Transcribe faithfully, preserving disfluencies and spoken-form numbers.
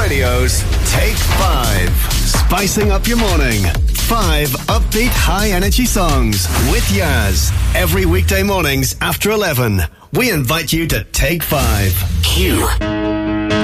Radio's Take Five. Spicing up your morning. Five upbeat, high-energy songs with Yaz. Every weekday mornings after eleven. We invite you to Take Five. Q.